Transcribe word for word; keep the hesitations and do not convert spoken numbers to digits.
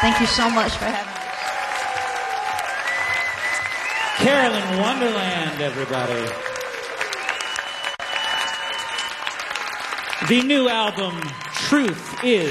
Thank you so much for having me. Carolyn Wonderland, everybody. The new album, Truth Is